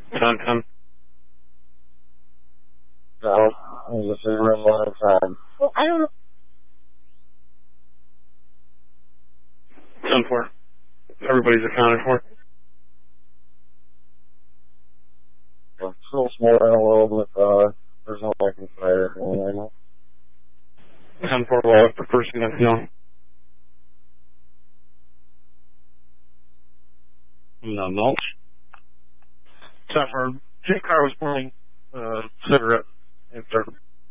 10-10. No, I was in the room one time. Well, I don't know. 10-4. Everybody's accounted for. I'm still smoking a little bit, there's no I can say it right now. 10-4 well after first thing I feel. Mulch. 10-4. Jake Carr was pulling cigarette and started